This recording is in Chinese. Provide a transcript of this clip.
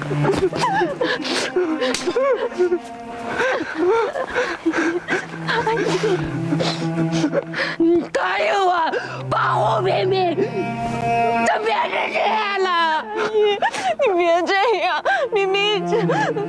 答应我，保护明明，就别是这样了。 阿姨，你别这样，明明